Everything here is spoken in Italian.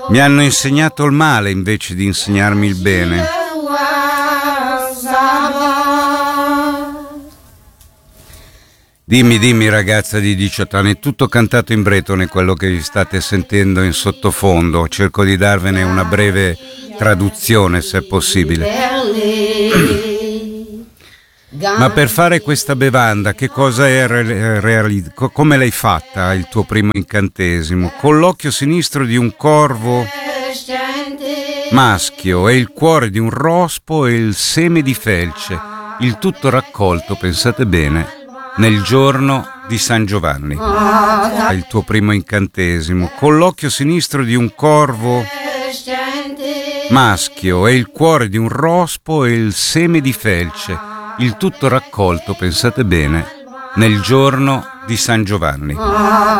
Mi hanno insegnato il male invece di insegnarmi il bene. Dimmi ragazza di 18 anni, è tutto cantato in bretone quello che state sentendo in sottofondo. Cerco di darvene una breve traduzione se è possibile. Ma per fare questa bevanda, che cosa è come l'hai fatta il tuo primo incantesimo? Con l'occhio sinistro di un corvo maschio e il cuore di un rospo e il seme di felce, il tutto raccolto, pensate bene, nel giorno di San Giovanni. Il tuo primo incantesimo, con l'occhio sinistro di un corvo maschio e il cuore di un rospo e il seme di felce, il tutto raccolto, pensate bene, nel giorno di San Giovanni.